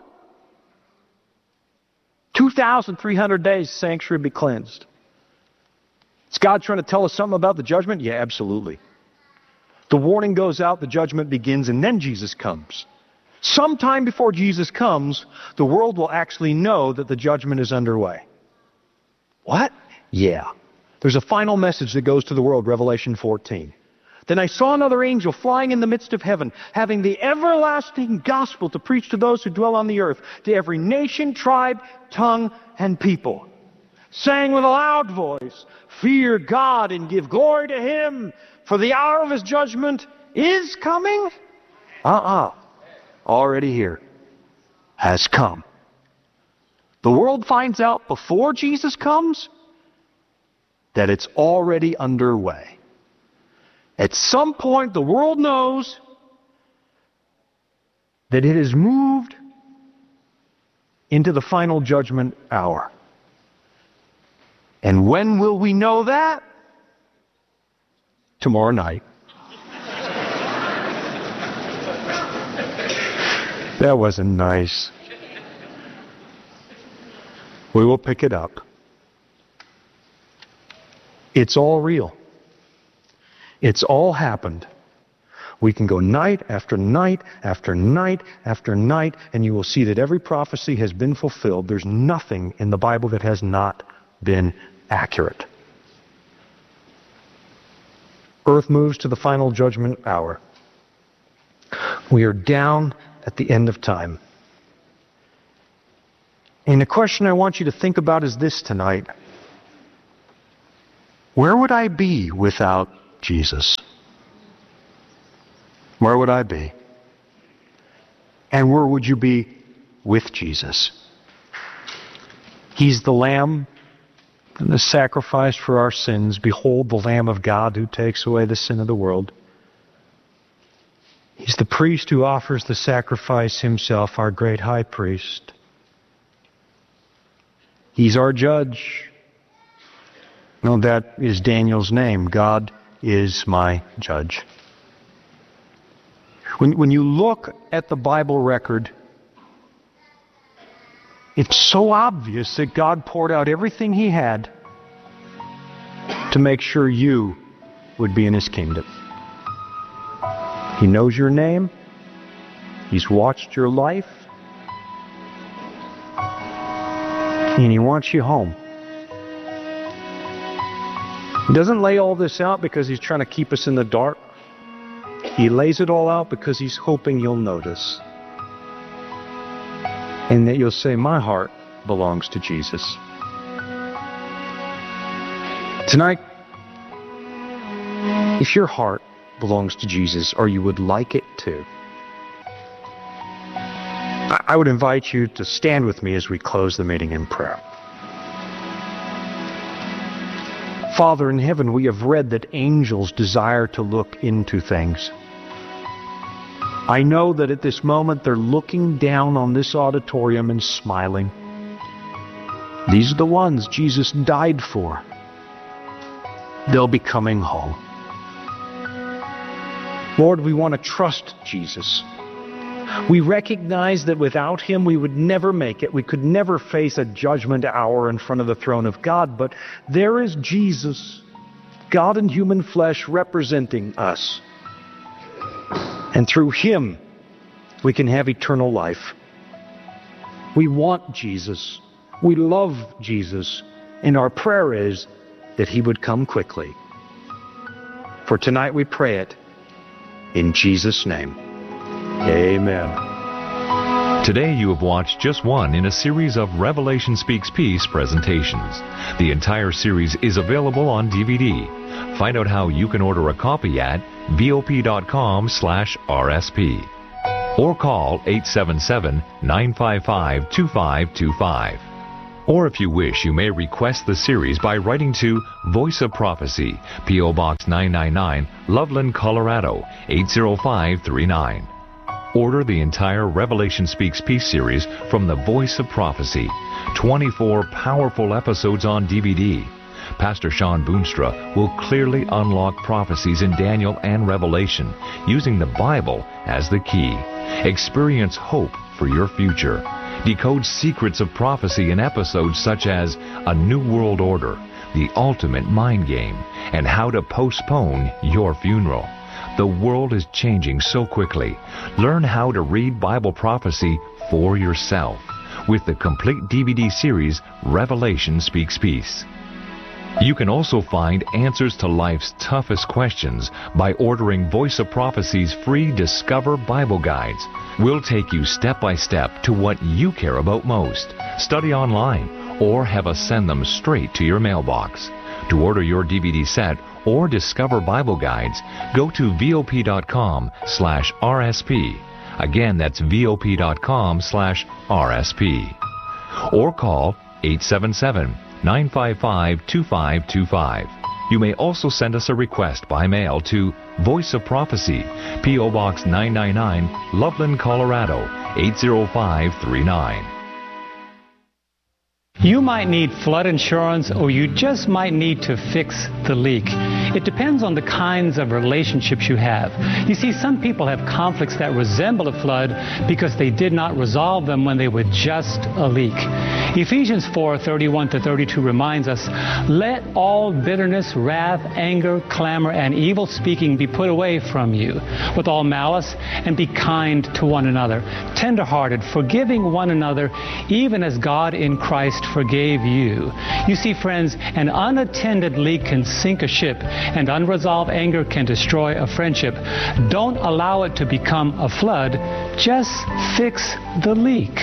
two thousand three hundred days, sanctuary be cleansed. Is God trying to tell us something about the judgment? Yeah, absolutely. The warning goes out, the judgment begins, and then Jesus comes. Sometime before Jesus comes, the world will actually know that the judgment is underway. What? Yeah. There's a final message that goes to the world, Revelation fourteen. Then I saw another angel flying in the midst of heaven, having the everlasting gospel to preach to those who dwell on the earth, to every nation, tribe, tongue, and people, saying with a loud voice, fear God and give glory to him, for the hour of his judgment is coming. Uh-uh. Already here. Has come. The world finds out before Jesus comes that it's already underway. At some point, the world knows that it has moved into the final judgment hour. And when will we know that? Tomorrow night. That wasn't nice. We will pick it up. It's all real. It's all happened. We can go night after night after night after night, and you will see that every prophecy has been fulfilled. There's nothing in the Bible that has not been accurate. Earth moves to the final judgment hour. We are down at the end of time. And the question I want you to think about is this tonight. Where would I be without Jesus? Where would I be? And where would you be with Jesus? He's the Lamb and the sacrifice for our sins. Behold the Lamb of God who takes away the sin of the world. He's the priest who offers the sacrifice himself, our great high priest. He's our judge. No, that is Daniel's name. God is my judge. When, when you look at the Bible record, it's so obvious that God poured out everything He had to make sure you would be in His kingdom. He knows your name. He's watched your life. And He wants you home. He doesn't lay all this out because He's trying to keep us in the dark. He lays it all out because He's hoping you'll notice. And that you'll say, my heart belongs to Jesus. Tonight, if your heart belongs to Jesus, or you would like it to, I would invite you to stand with me as we close the meeting in prayer. Father in heaven, we have read that angels desire to look into things. I know that at this moment they're looking down on this auditorium and smiling. These are the ones Jesus died for. They'll be coming home. Lord, we want to trust Jesus. We recognize that without Him we would never make it. We could never face a judgment hour in front of the throne of God. But there is Jesus, God in human flesh, representing us. And through Him we can have eternal life. We want Jesus. We love Jesus. And our prayer is that He would come quickly. For tonight we pray it in Jesus' name. Amen. Today you have watched just one in a series of Revelation Speaks Peace presentations. The entire series is available on D V D. Find out how you can order a copy at V O P dot com slash R S P or call eight seven seven, nine five five, two five two five. Or if you wish, you may request the series by writing to Voice of Prophecy, P O Box nine ninety-nine, Loveland, Colorado, eight zero five three nine. Order the entire Revelation Speaks Peace series from the Voice of Prophecy. twenty-four powerful episodes on D V D. Pastor Sean Boonstra will clearly unlock prophecies in Daniel and Revelation using the Bible as the key. Experience hope for your future. Decode secrets of prophecy in episodes such as A New World Order, The Ultimate Mind Game, and How to Postpone Your Funeral. The world is changing so quickly. Learn how to read Bible prophecy for yourself with the complete D V D series Revelation Speaks Peace. You can also find answers to life's toughest questions by ordering Voice of Prophecy's free Discover Bible Guides. We'll take you step by step to what you care about most. Study online or have us send them straight to your mailbox. To order your D V D set or Discover Bible Guides, go to V O P dot com slash R S P. Again, that's V O P dot com slash R S P. Or call eight seven seven, nine five five, two five two five. You may also send us a request by mail to Voice of Prophecy, P O Box nine ninety-nine, Loveland, Colorado, eight zero five three nine. You might need flood insurance, or you just might need to fix the leak. It depends on the kinds of relationships you have. You see, some people have conflicts that resemble a flood because they did not resolve them when they were just a leak. Ephesians four, thirty-one to thirty-two reminds us, let all bitterness, wrath, anger, clamor, and evil speaking be put away from you, with all malice, and be kind to one another, tender-hearted, forgiving one another, even as God in Christ forgave you. You see, friends, an unattended leak can sink a ship, and unresolved anger can destroy a friendship. Don't allow it to become a flood. Just fix the leak.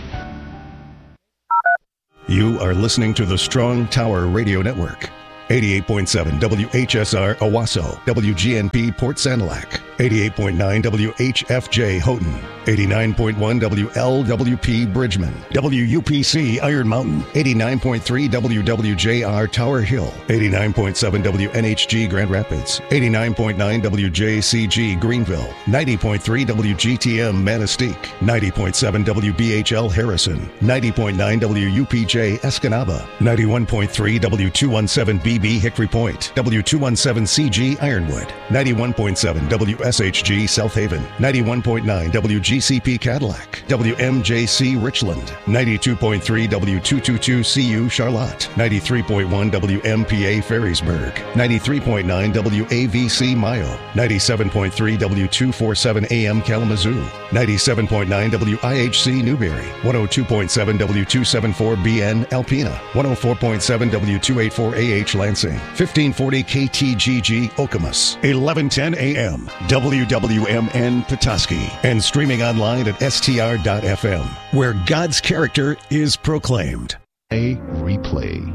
You are listening to the Strong Tower Radio Network. eighty-eight point seven W H S R Owasso, W G N P Port Sanilac, eighty-eight point nine W H F J Houghton, eighty-nine point one W L W P Bridgman, W U P C Iron Mountain, eighty-nine point three W W J R Tower Hill, eighty-nine point seven W N H G Grand Rapids, eighty-nine point nine W J C G Greenville, ninety point three W G T M Manistee, ninety point seven W B H L Harrison, ninety point nine W U P J Escanaba, ninety-one point three W two seventeen B B Hickory Point, W two seventeen C G Ironwood, ninety-one point seven W S H G South Haven, ninety-one point nine W G C P Cadillac, W M J C Richland, ninety-two point three W two twenty-two C U Charlotte, ninety-three point one W M P A Ferrisburg, ninety-three point nine W A V C Mayo, ninety-seven point three W two forty-seven A M Kalamazoo, ninety-seven point nine W I H C Newberry, one oh two point seven W two seventy-four B N Alpena, one oh four point seven W two eighty-four A H Lansing, fifteen forty K T G G Okemos, eleven ten A M W W M N Petoskey, and streaming online at S T R dot F M, where God's character is proclaimed. A replay.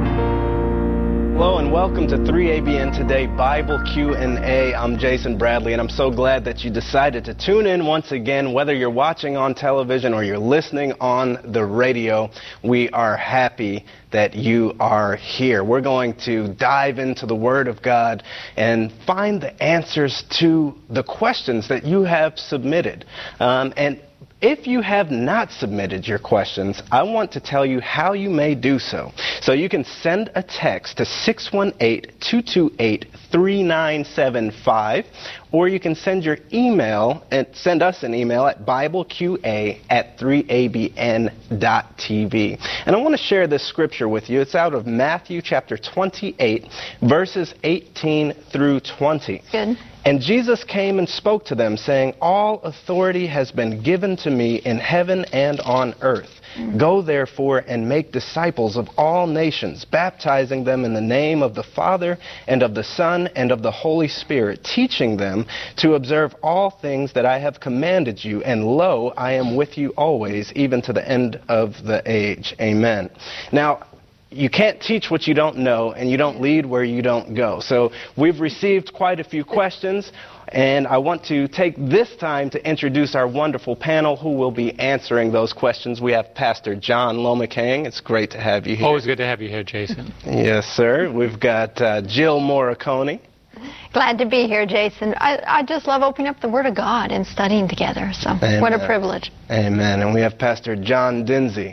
Hello and welcome to three A B N Today Bible Q and A. I'm Jason Bradley, and I'm so glad that you decided to tune in once again. Whether you're watching on television or you're listening on the radio, we are happy that you are here. We're going to dive into the Word of God and find the answers to the questions that you have submitted. Um, and if you have not submitted your questions, I want to tell you how you may do so. So you can send a text to six one eight, two two eight, three nine seven five, or you can send your email and send us an email at BibleQA at three A B N dot T V. And I want to share this scripture with you. It's out of Matthew chapter twenty-eight, verses eighteen through twenty. Good. And Jesus came and spoke to them, saying, all authority has been given to me in heaven and on earth. Go therefore and make disciples of all nations, baptizing them in the name of the Father and of the Son and of the Holy Spirit, teaching them to observe all things that I have commanded you. And lo, I am with you always, even to the end of the age. Amen. Now, you can't teach what you don't know, and you don't lead where you don't go. So we've received quite a few questions, and I want to take this time to introduce our wonderful panel who will be answering those questions. We have Pastor John Lomacang. It's great to have you here. Always good to have you here, Jason. Yes, sir. We've got uh, Jill Morricone. Glad to be here, Jason. I, I just love opening up the Word of God and studying together, so Amen. What a privilege. Amen. And we have Pastor John Dinsey.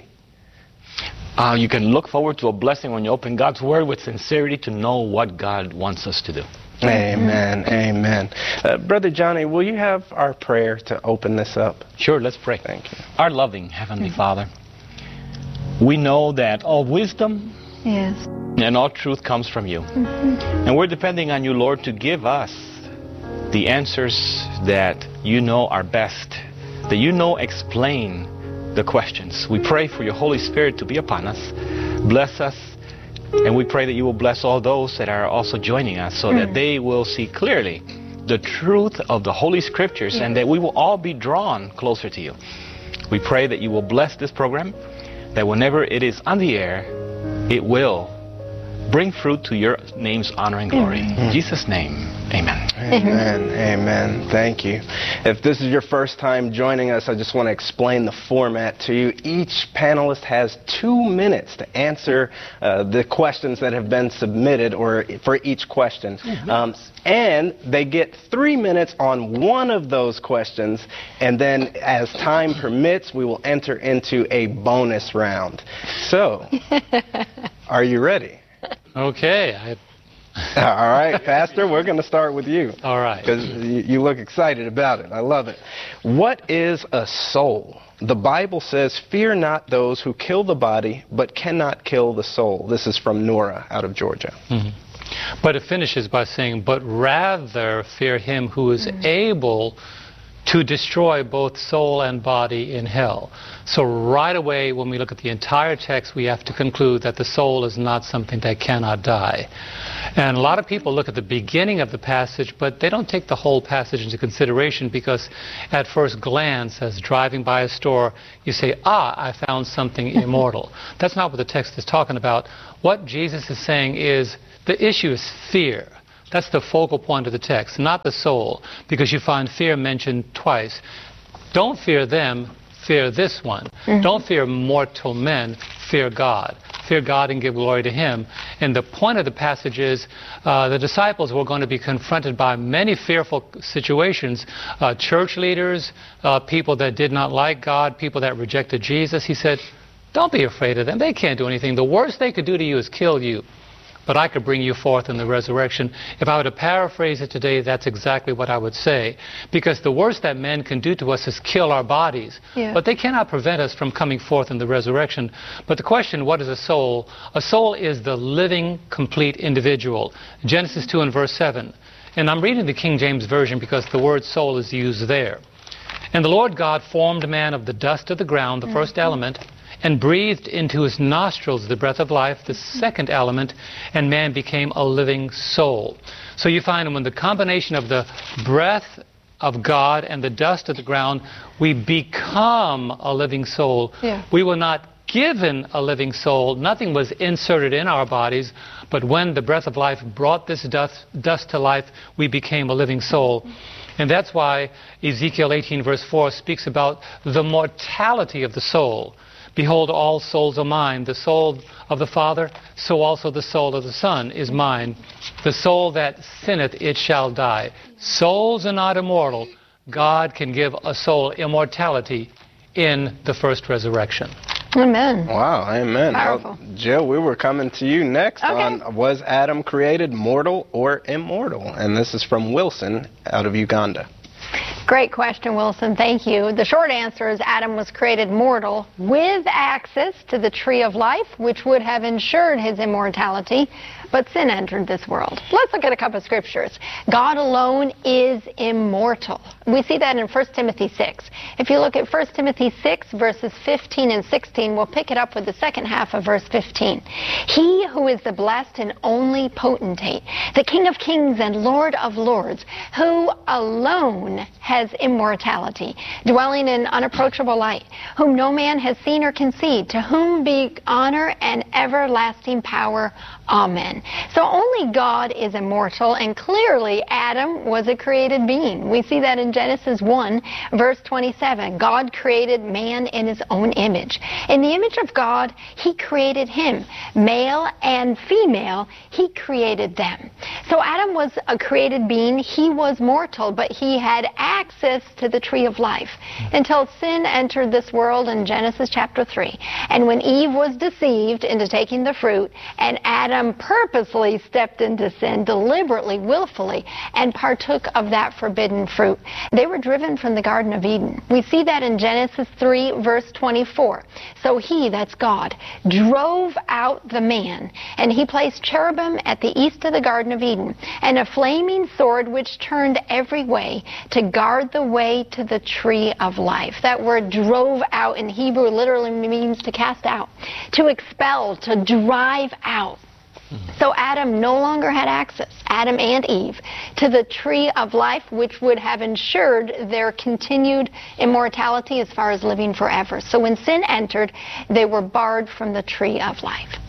Uh, you can look forward to a blessing when you open God's Word with sincerity to know what God wants us to do. Amen. Amen. Uh, Brother Johnny, will you have our prayer to open this up? Sure, let's pray. Thank you. Our loving Heavenly mm-hmm. Father, we know that all wisdom yes. and all truth comes from you. Mm-hmm. And we're depending on you, Lord, to give us the answers that you know are best, that you know explain the questions. We pray for your Holy Spirit to be upon us, bless us, and we pray that you will bless all those that are also joining us so mm. that they will see clearly the truth of the Holy Scriptures yes. and that we will all be drawn closer to you. We pray that you will bless this program, that whenever it is on the air, it will bring fruit to your name's honor and glory. Mm. In Jesus' name, amen. Amen. Amen. Thank you. If this is your first time joining us, I just want to explain the format to you. Each panelist has two minutes to answer uh, the questions that have been submitted, or for each question. Um, and they get three minutes on one of those questions, and then as time permits, we will enter into a bonus round. So, are you ready? Okay. I All right, Pastor, we're going to start with you. All right. Because you look excited about it. I love it. What is a soul? The Bible says, fear not those who kill the body, but cannot kill the soul. This is from Nora out of Georgia. Mm-hmm. But it finishes by saying, but rather fear him who is mm-hmm. able to destroy both soul and body in hell. So right away, when we look at the entire text, we have to conclude that the soul is not something that cannot die. And a lot of people look at the beginning of the passage, but they don't take the whole passage into consideration, because at first glance, as driving by a store, you say, ah, I found something immortal. That's not what the text is talking about. What Jesus is saying is, the issue is fear. That's the focal point of the text, not the soul, because you find fear mentioned twice. Don't fear them, fear this one. Mm-hmm. Don't fear mortal men, fear God. Fear God and give glory to Him. And the point of the passage is uh, the disciples were going to be confronted by many fearful situations. Uh, church leaders, uh, people that did not like God, people that rejected Jesus. He said, don't be afraid of them. They can't do anything. The worst they could do to you is kill you. But I could bring you forth in the resurrection. If I were to paraphrase it today, that's exactly what I would say. Because the worst that men can do to us is kill our bodies. Yeah. But they cannot prevent us from coming forth in the resurrection. But the question, what is a soul? A soul is the living, complete individual. Genesis two and verse seven. And I'm reading the King James Version because the word soul is used there. And the Lord God formed man of the dust of the ground, the mm-hmm. first element, and breathed into his nostrils the breath of life, the second element, and man became a living soul. So you find when the combination of the breath of God and the dust of the ground, we become a living soul. Yeah. We were not given a living soul. Nothing was inserted in our bodies, but when the breath of life brought this dust, dust to life, we became a living soul. And that's why Ezekiel eighteen verse four speaks about the mortality of the soul. Behold, all souls are mine. The soul of the Father, so also the soul of the Son is mine. The soul that sinneth, it shall die. Souls are not immortal. God can give a soul immortality in the first resurrection. Amen. Wow, amen. Powerful. Well, Jill, we were coming to you next okay. on was Adam created mortal or immortal? And this is from Wilson out of Uganda. Great question, Wilson. Thank you. The short answer is Adam was created mortal with access to the tree of life, which would have ensured his immortality, but sin entered this world. Let's look at a couple of scriptures. God alone is immortal. We see that in First Timothy six. If you look at First Timothy six, verses fifteen and sixteen, we'll pick it up with the second half of verse fifteen. He who is the blessed and only potentate, the King of kings and Lord of lords, who alone has immortality, dwelling in unapproachable light, whom no man has seen or can see, to whom be honor and everlasting power. Amen. So only God is immortal, and clearly Adam was a created being. We see that in Genesis one, verse twenty-seven. God created man in his own image. In the image of God, he created him. Male and female, he created them. So Adam was a created being. He was mortal, but he had access to the tree of life until sin entered this world in Genesis chapter three. And when Eve was deceived into taking the fruit, and Adam purposely stepped into sin, deliberately, willfully, and partook of that forbidden fruit, they were driven from the Garden of Eden. We see that in Genesis three, verse twenty-four. So he, that's God, drove out the man, and he placed cherubim at the east of the Garden of Eden, and a flaming sword which turned every way to guard the way to the tree of life. That word drove out in Hebrew literally means to cast out, to expel, to drive out. So Adam no longer had access, Adam and Eve, to the tree of life, which would have ensured their continued immortality as far as living forever. So when sin entered, they were barred from the tree of life.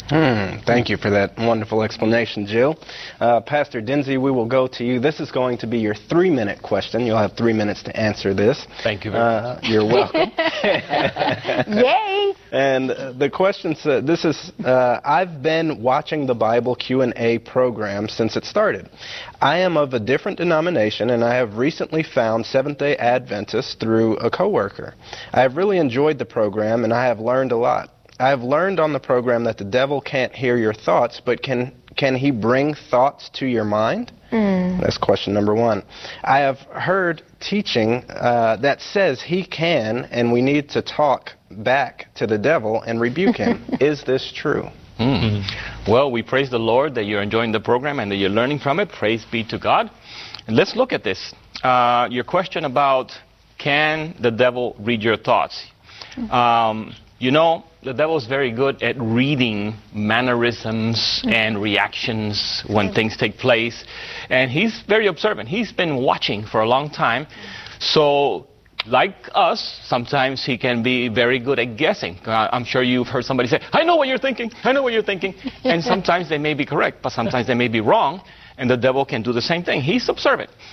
Hmm, thank you for that wonderful explanation, Jill. Uh, Pastor Dinsey, we will go to you. This is going to be your three-minute question. You'll have three minutes to answer this. Thank you very uh, much. You're welcome. Yay! And uh, the question says, this is, uh, I've been watching the Bible Q and A program since it started. I am of a different denomination, and I have recently found Seventh-day Adventists through a coworker. I have really enjoyed the program, and I have learned a lot. I have learned on the program that the devil can't hear your thoughts, but can can he bring thoughts to your mind? Mm. That's question number one. I have heard teaching uh, that says he can, and we need to talk back to the devil and rebuke him. Is this true? Mm. Well, we praise the Lord that you're enjoying the program and that you're learning from it. Praise be to God. And let's look at this. Uh, your question about can the devil read your thoughts? Um, you know, the devil's very good at reading mannerisms and reactions when things take place. And he's very observant. He's been watching for a long time. So, like us, sometimes he can be very good at guessing. Uh, I'm sure you've heard somebody say, I know what you're thinking, I know what you're thinking. And sometimes they may be correct, but sometimes they may be wrong. And the devil can do the same thing. He's observant.